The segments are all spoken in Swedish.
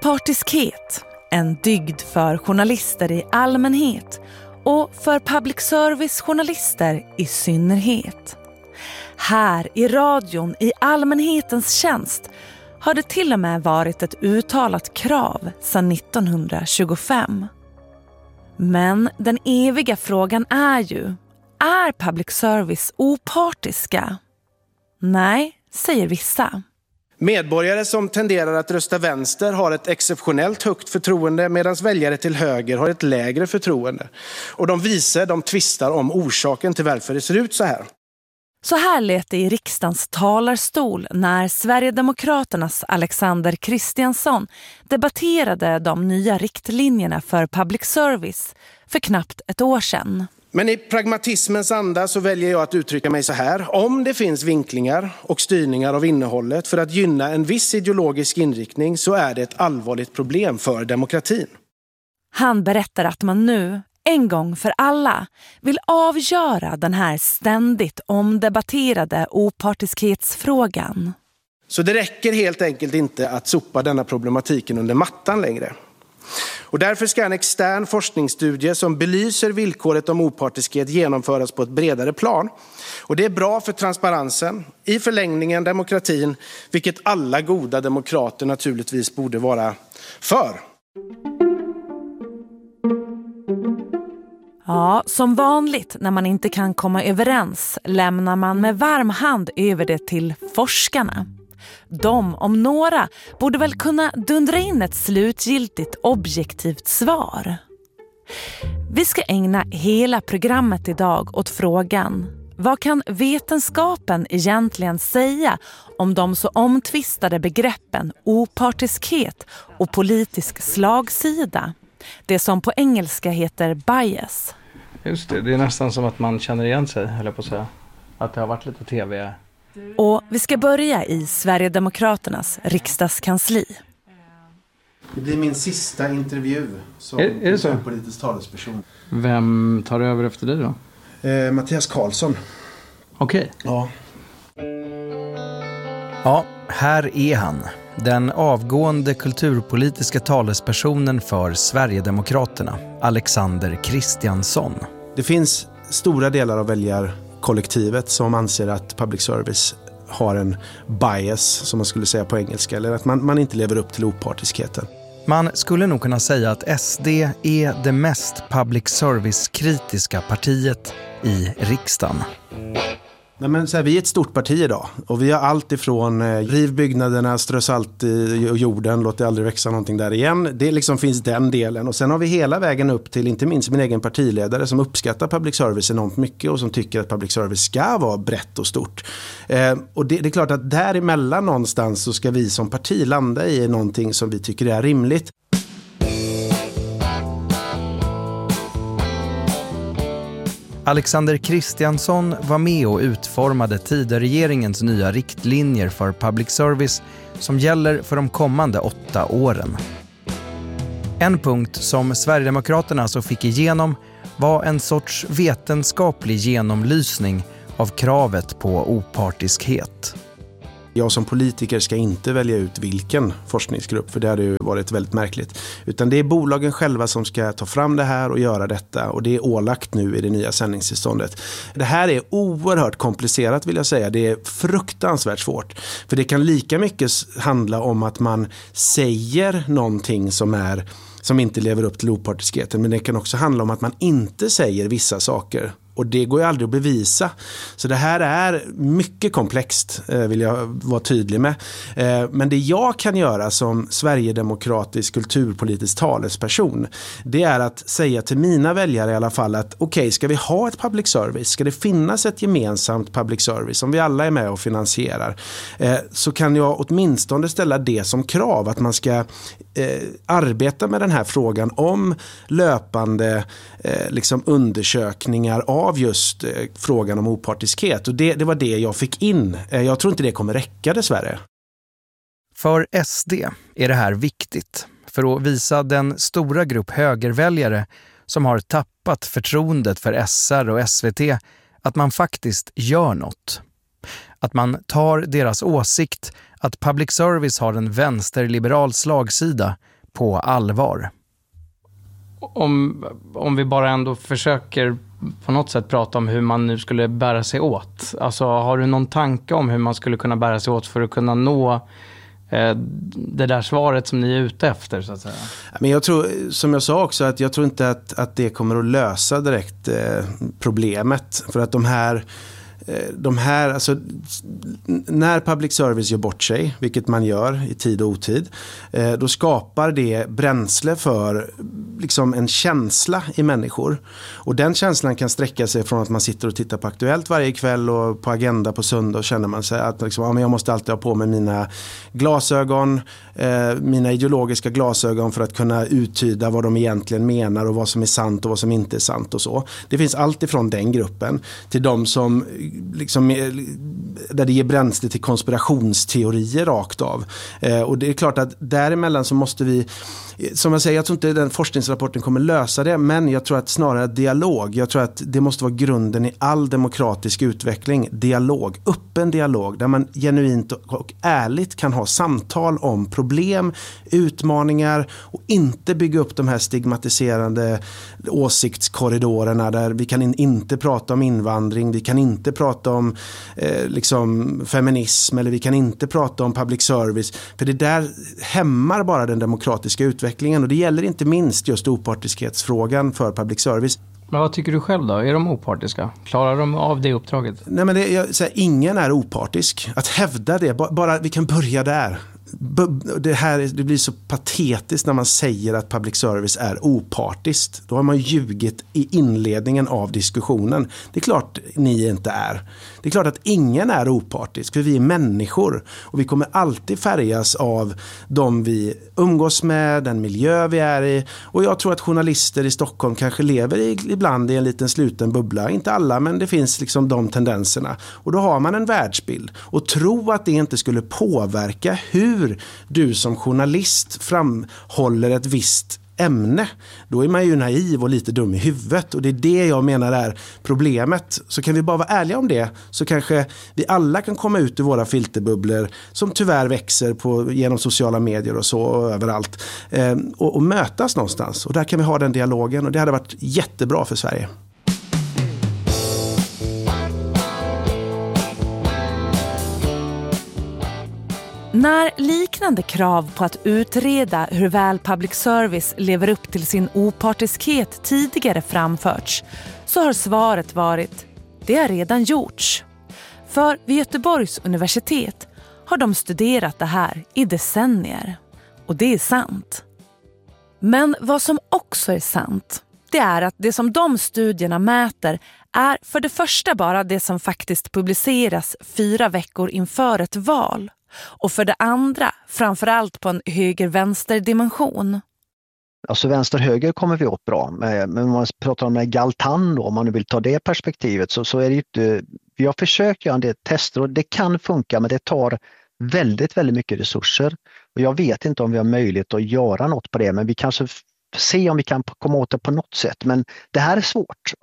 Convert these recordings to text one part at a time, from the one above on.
Opartiskhet, en dygd för journalister i allmänhet och för public service-journalister i synnerhet. Här i radion i allmänhetens tjänst har det till och med varit ett uttalat krav sedan 1925. Men den eviga frågan är public service opartiska? Nej, säger vissa. Medborgare som tenderar att rösta vänster har ett exceptionellt högt förtroende medan väljare till höger har ett lägre förtroende. Och de tvistar om orsaken till varför det ser ut så här. Så här lät det i riksdagens talarstol när Sverigedemokraternas Alexander Kristiansson debatterade de nya riktlinjerna för public service för knappt ett år sedan. Men i pragmatismens anda så väljer jag att uttrycka mig så här. Om det finns vinklingar och styrningar av innehållet för att gynna en viss ideologisk inriktning så är det ett allvarligt problem för demokratin. Han berättar att man nu, en gång för alla, vill avgöra den här ständigt omdebatterade opartiskhetsfrågan. Så det räcker helt enkelt inte att sopa denna problematiken under mattan längre. Och därför ska en extern forskningsstudie som belyser villkoret om opartiskhet genomföras på ett bredare plan. Och det är bra för transparensen, i förlängningen demokratin, vilket alla goda demokrater naturligtvis borde vara för. Ja, som vanligt när man inte kan komma överens lämnar man med varm hand över det till forskarna. De, om några, borde väl kunna dundra in ett slutgiltigt objektivt svar. Vi ska ägna hela programmet idag åt frågan: vad kan vetenskapen egentligen säga om de så omtvistade begreppen opartiskhet och politisk slagsida? Det som på engelska heter bias. Just det, det är nästan som att man känner igen sig, höll jag på att säga. Att det har varit lite tv. Och vi ska börja i Sverigedemokraternas riksdagskansli. Det blir min sista intervju som kulturpolitisk talesperson. Vem tar över efter dig då? Mattias Karlsson. Okej. Ja. Ja, här är han. Den avgående kulturpolitiska talespersonen för Sverigedemokraterna, Alexander Kristiansson. Det finns stora delar av väljarkollektivet som anser att public service har en bias, som man skulle säga på engelska, eller att man inte lever upp till opartiskheten. Man skulle nog kunna säga att SD är det mest public service-kritiska partiet i riksdagen. Nej, men så här, vi är ett stort parti idag och vi har allt ifrån riv byggnaderna, strö salt i jorden, låt det aldrig växa någonting där igen. Det liksom finns den delen, och sen har vi hela vägen upp till inte minst min egen partiledare som uppskattar public service enormt mycket och som tycker att public service ska vara brett och stort. Och det är klart att däremellan någonstans så ska vi som parti landa i någonting som vi tycker är rimligt. Alexander Kristiansson var med och utformade Tidöregeringens nya riktlinjer för public service som gäller för de kommande 8 åren. En punkt som Sverigedemokraterna så fick igenom var en sorts vetenskaplig genomlysning av kravet på opartiskhet. Jag som politiker ska inte välja ut vilken forskningsgrupp, för det hade ju varit väldigt märkligt. Utan det är bolagen själva som ska ta fram det här och göra detta, och det är ålagt nu i det nya sändningstillståndet. Det här är oerhört komplicerat, vill jag säga. Det är fruktansvärt svårt. För det kan lika mycket handla om att man säger någonting som inte lever upp till opartiskheten, men det kan också handla om att man inte säger vissa saker. Och det går ju aldrig att bevisa. Så det här är mycket komplext, vill jag vara tydlig med. Men det jag kan göra som sverigedemokratisk kulturpolitisk talesperson, det är att säga till mina väljare i alla fall att okej, ska vi ha ett public service? Ska det finnas ett gemensamt public service som vi alla är med och finansierar? Så kan jag åtminstone ställa det som krav, att man ska arbeta med den här frågan om löpande undersökningar av just frågan om opartiskhet. Och det var det jag fick in. Jag tror inte det kommer räcka dessvärre. För SD är det här viktigt för att visa den stora grupp högerväljare som har tappat förtroendet för SR och SVT att man faktiskt gör något. Att man tar deras åsikt att public service har en vänsterliberal slagsida på allvar. Om vi bara ändå försöker på något sätt prata om hur man nu skulle bära sig åt. Alltså, har du någon tanke om hur man skulle kunna bära sig åt för att kunna nå det där svaret som ni är ute efter, så att säga? Men jag tror, som jag sa också, att jag tror inte att det kommer att lösa direkt problemet. För att de här, alltså, när public service gör bort sig, vilket man gör i tid och otid, då skapar det bränsle för liksom en känsla i människor. Och den känslan kan sträcka sig från att man sitter och tittar på Aktuellt varje kväll och på Agenda på söndag, och känner man sig att liksom, ja, men jag måste alltid ha på mig mina glasögon, mina ideologiska glasögon, för att kunna uttyda vad de egentligen menar och vad som är sant och vad som inte är sant och så. Det finns allt ifrån den gruppen till de som liksom, där det ger bränsle till konspirationsteorier rakt av. Och det är klart att däremellan så måste vi, som jag säger, jag tror inte den forskningsrapporten kommer lösa det, men jag tror att snarare dialog. Jag tror att det måste vara grunden i all demokratisk utveckling. Dialog, öppen dialog, där man genuint och ärligt kan ha samtal om problem, utmaningar, och inte bygga upp de här stigmatiserande åsiktskorridorerna där vi kan inte prata om invandring, vi kan inte prata om liksom feminism, eller vi kan inte prata om public service, för det där hämmar bara den demokratiska utvecklingen, och det gäller inte minst just opartiskhetsfrågan för public service. Men vad tycker du själv då? Är de opartiska? Klarar de av det uppdraget? Nej, men ingen är opartisk. Att hävda det, bara vi kan börja där. Det blir så patetiskt när man säger att public service är opartiskt. Då har man ljugit i inledningen av diskussionen. Det är klart ni inte är. Det är klart att ingen är opartisk, för vi är människor. Och vi kommer alltid färgas av de vi umgås med, den miljö vi är i. Och jag tror att journalister i Stockholm kanske lever ibland i en liten sluten bubbla. Inte alla, men det finns liksom de tendenserna. Och då har man en världsbild. Och tro att det inte skulle påverka hur du som journalist framhåller ett visst ämne, då är man ju naiv och lite dum i huvudet, och det är det jag menar är problemet. Så kan vi bara vara ärliga om det, så kanske vi alla kan komma ut ur våra filterbubblor som tyvärr växer genom sociala medier och så och överallt, och mötas någonstans, och där kan vi ha den dialogen, och det hade varit jättebra för Sverige. När liknande krav på att utreda hur väl public service lever upp till sin opartiskhet tidigare framförts, så har svaret varit: det har redan gjorts. För vid Göteborgs universitet har de studerat det här i decennier. Och det är sant. Men vad som också är sant, det är att det som de studierna mäter är för det första bara det som faktiskt publiceras 4 veckor inför ett val. Och för det andra, framförallt på en höger-vänster-dimension. Alltså vänster-höger kommer vi åt bra. Men om man pratar om Galtan då, om man nu vill ta det perspektivet, så är det ju inte... Vi har försökt göra en del tester och det kan funka, men det tar väldigt, väldigt mycket resurser. Och jag vet inte om vi har möjlighet att göra något på det, men vi kanske se om vi kan komma åt det på något sätt. Men det här är svårt.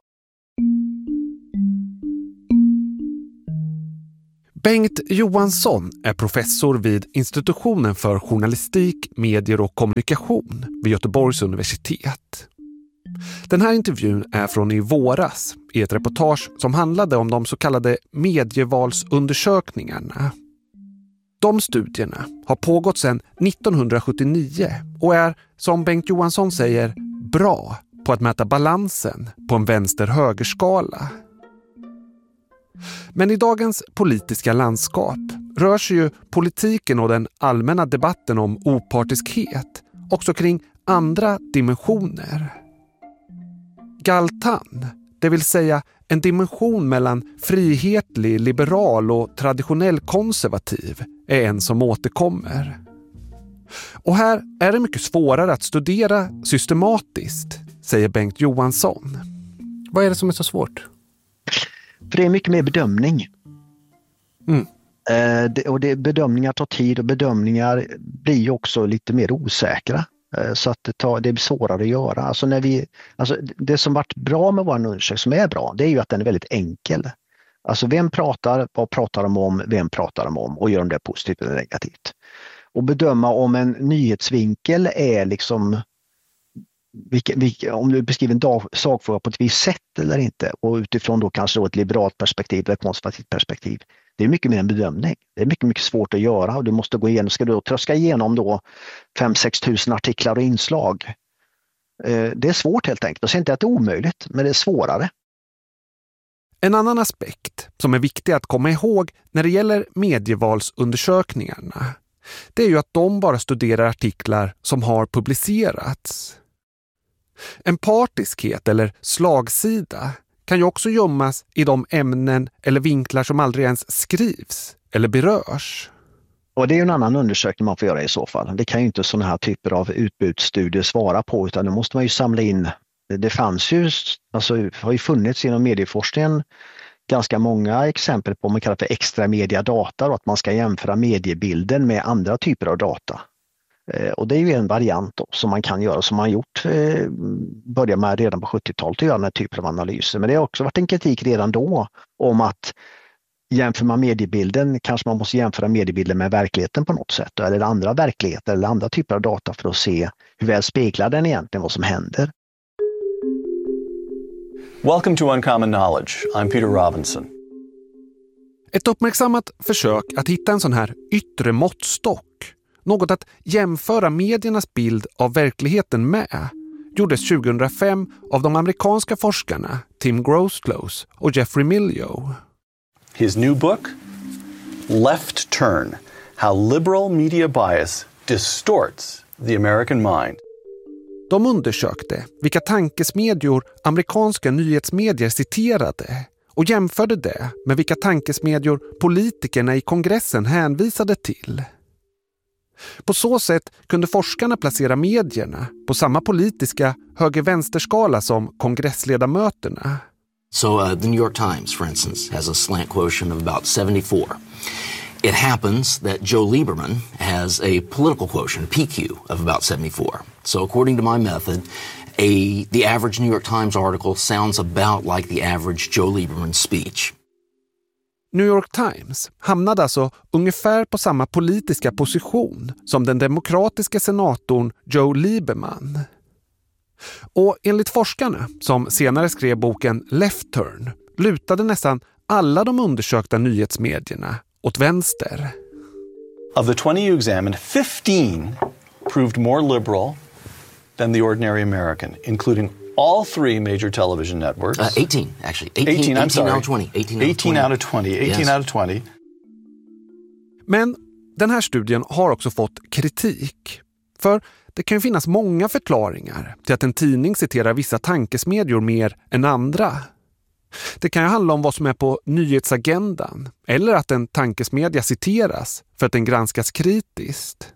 Bengt Johansson är professor vid Institutionen för journalistik, medier och kommunikation vid Göteborgs universitet. Den här intervjun är från i våras i ett reportage som handlade om de så kallade medievalsundersökningarna. De studierna har pågått sedan 1979 och är, som Bengt Johansson säger, bra på att mäta balansen på en vänster-högerskala. Men i dagens politiska landskap rör sig ju politiken och den allmänna debatten om opartiskhet också kring andra dimensioner. Galtan, det vill säga en dimension mellan frihetlig, liberal och traditionell konservativ, är en som återkommer. Och här är det mycket svårare att studera systematiskt, säger Bengt Johansson. Vad är det som är så svårt? För det är mycket mer bedömning. Bedömningar tar tid och bedömningar blir också lite mer osäkra. Så att det blir svårare att göra. Alltså det som varit bra med vår undersökning, som är bra, det är ju att den är väldigt enkel. Alltså vem pratar, vad pratar de om, vem pratar de om och gör de det positivt eller negativt. och bedöma om en nyhetsvinkel är liksom om du beskriver en sakfråga på ett visst sätt eller inte, och utifrån då kanske då ett liberalt perspektiv eller ett konservativt perspektiv. Det är mycket mer en bedömning. Det är mycket, mycket svårt att göra och du måste gå igenom, ska du då tröska igenom då 5-6 tusen artiklar och inslag. Det är svårt helt enkelt. Jag säger inte att det är omöjligt, men det är svårare. En annan aspekt som är viktig att komma ihåg när det gäller medievalsundersökningarna, det är ju att de bara studerar artiklar som har publicerats. En partiskhet eller slagsida kan ju också gömmas i de ämnen eller vinklar som aldrig ens skrivs eller berörs. Och det är ju en annan undersökning man får göra i så fall. Det kan ju inte sådana här typer av utbudsstudier svara på, utan då måste man ju samla in. Det fanns ju, alltså har ju funnits inom medieforskningen ganska många exempel på vad man kallar för extra mediadata, och att man ska jämföra mediebilden med andra typer av data. Och det är ju en variant då, som man kan göra, som man gjort, börja med redan på 70-talet att göra den här typen av analyser. Men det har också varit en kritik redan då om att jämför man mediebilden, kanske man måste jämföra mediebilden med verkligheten på något sätt, eller andra verkligheter eller andra typer av data för att se hur väl speglar den egentligen vad som händer. Welcome to Uncommon Knowledge. I'm Peter Robinson. Ett uppmärksammat försök att hitta en sån här yttre måttstock, något att jämföra mediernas bild av verkligheten med, gjordes 2005 av de amerikanska forskarna Tim Grosclose och Jeffrey Milio. His new book, Left Turn: How Liberal Media Bias Distorts the American Mind. De undersökte vilka tankesmedjor amerikanska nyhetsmedier citerade och jämförde det med vilka tankesmedjor politikerna i kongressen hänvisade till. På så sätt kunde forskarna placera medierna på samma politiska höger-vänsterskala som kongressledamöterna. So the New York Times, for instance, has a slant quotient of about 74. It happens that Joe Lieberman has a political quotient, PQ, of about 74. So according to my method, the average New York Times article sounds about like the average Joe Lieberman speech. New York Times hamnade alltså ungefär på samma politiska position som den demokratiska senatorn Joe Lieberman. Och enligt forskarna, som senare skrev boken Left Turn, lutade nästan alla de undersökta nyhetsmedierna åt vänster. Of the 20 you examined, 15 proved more liberal than the ordinary American, including all 3 major television networks. 18, actually. 18 out of 20. 18 out of 20. 18 Yes. out of 20. Men den här studien har också fått kritik. För det kan ju finnas många förklaringar till att en tidning citerar vissa tankesmedjor mer än andra. Det kan ju handla om vad som är på nyhetsagendan, eller att en tankesmedja citeras för att den granskas kritiskt.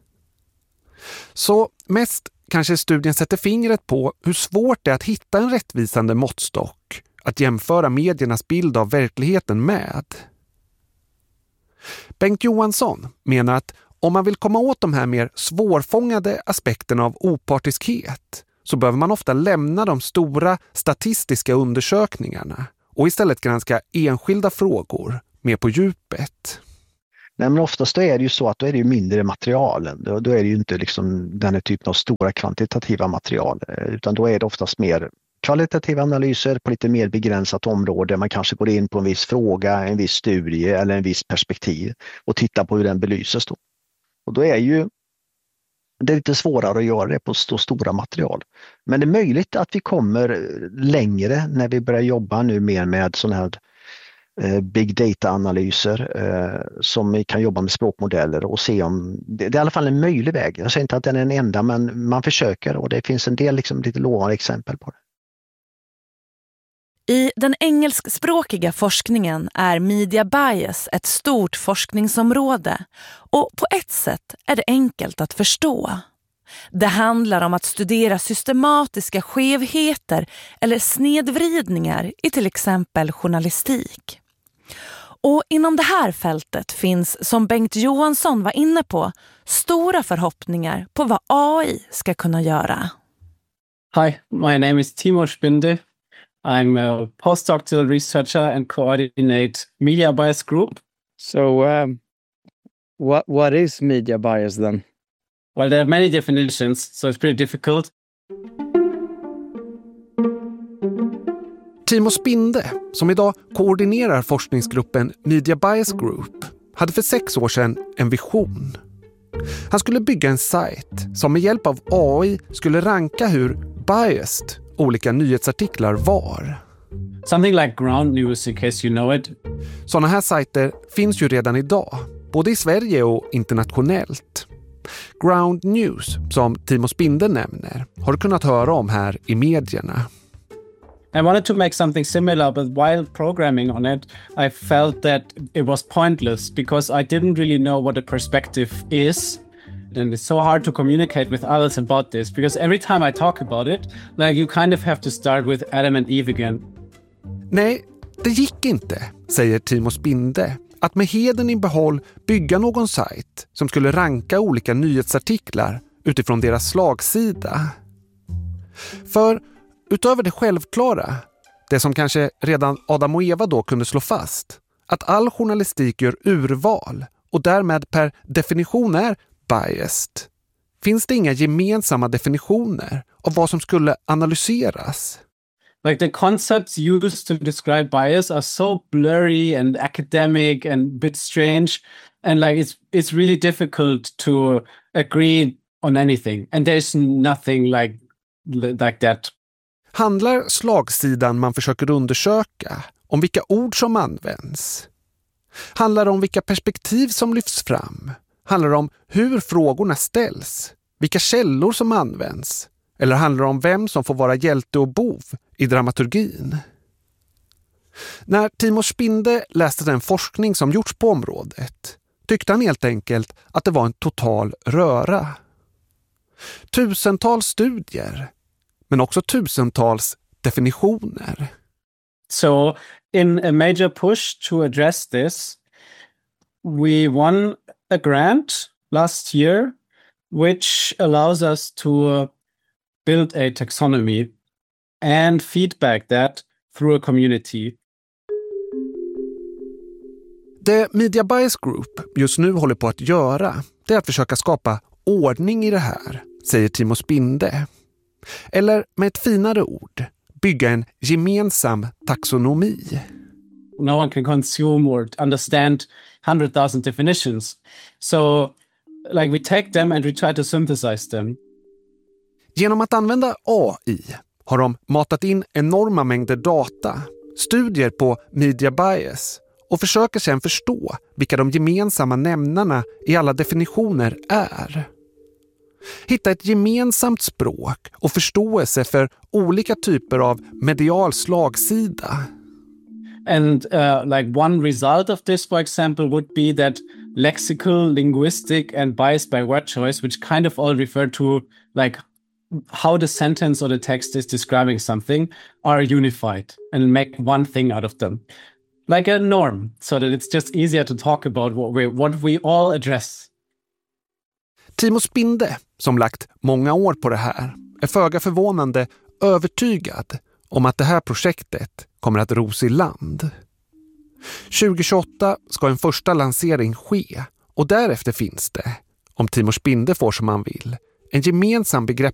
Så mest kanske studien sätter fingret på hur svårt det är att hitta en rättvisande måttstock att jämföra mediernas bild av verkligheten med. Bengt Johansson menar att om man vill komma åt de här mer svårfångade aspekterna av opartiskhet så behöver man ofta lämna de stora statistiska undersökningarna och istället granska enskilda frågor mer på djupet. Nej, men oftast är det ju så att då är det ju mindre material. Då är det ju inte liksom den här typen av stora kvantitativa material, utan då är det oftast mer kvalitativa analyser på lite mer begränsat område. Man kanske går in på en viss fråga, en viss studie eller en viss perspektiv och tittar på hur den belyses då. Och då är ju det är lite svårare att göra det på stora material. Men det är möjligt att vi kommer längre när vi börjar jobba nu mer med sådana här big data-analyser som vi kan jobba med språkmodeller och se om det är i alla fall en möjlig väg. Jag säger inte att den är den enda, men man försöker och det finns en del liksom lite lovande exempel på det. I den engelskspråkiga forskningen är media bias ett stort forskningsområde och på ett sätt är det enkelt att förstå. Det handlar om att studera systematiska skevheter eller snedvridningar i till exempel journalistik. Och inom det här fältet finns, som Bengt Johansson var inne på, stora förhoppningar på vad AI ska kunna göra. Hi, my name is Timo Spinde. I'm a postdoctoral researcher and coordinate Media Bias Group. So What is media bias then? Well, there are many definitions, so it's pretty difficult. Timo Spinde, som idag koordinerar forskningsgruppen Media Bias Group, hade för 6 år sedan en vision. Han skulle bygga en sajt som med hjälp av AI skulle ranka hur biased olika nyhetsartiklar var. Something like Ground News, in case you know it. Sådana här sajter finns ju redan idag, både i Sverige och internationellt. Ground News, som Timo Spinde nämner, har du kunnat höra om här i medierna. I wanted to make something similar, but while programming on it, I felt that it was pointless because I didn't really know what a perspective is. And it's so hard to communicate with others about this because every time I talk about it, like you kind of have to start with Adam and Eve again. Nej, det gick inte, säger Timo Spinde, att med heden i behåll bygga någon sajt som skulle ranka olika nyhetsartiklar utifrån deras slagsida. För utöver det självklara, det som kanske redan Adam och Eva då kunde slå fast, att all journalistik gör urval och därmed per definition är biased, finns det inga gemensamma definitioner av vad som skulle analyseras. Like the concepts used to describe bias are so blurry and academic and a bit strange, and like it's really difficult to agree on anything. And there's nothing like that. Handlar slagsidan man försöker undersöka om vilka ord som används? Handlar det om vilka perspektiv som lyfts fram? Handlar det om hur frågorna ställs? Vilka källor som används? Eller handlar det om vem som får vara hjälte och bov i dramaturgin? När Timo Spinde läste den forskning som gjorts på området tyckte han helt enkelt att det var en total röra. Tusentals studier, men också tusentals definitioner. So in a major push to address this, we won a grant last year, which allows us to build a taxonomy and feedback that through a community. Det Media Bias Group just nu håller på att göra, det är att försöka skapa ordning i det här, säger Timo Spinde. Eller med ett finare ord, bygga en gemensam taxonomi. No one can consume or understand 100,000 definitions. So like we take them and we try to synthesize them. Genom att använda AI har de matat in enorma mängder data, studier på media bias och försöker sedan förstå vilka de gemensamma nämnarna i alla definitioner är. Hitta ett gemensamt språk och förståelse för olika typer av medial slagsida. And like one result of this, for example, would be that lexical, linguistic, and bias by word choice, which kind of all refer to like how the sentence or the text is describing something, are unified and make one thing out of them. Like a norm, so that it's just easier to talk about what we all address. Timo Spinde, som lagt många år på det här, är föga förvånande övertygad om att det här projektet kommer att ros i land. 2028 ska en första lansering ske och därefter finns det, om Timo Spinde får som han vill, en gemensam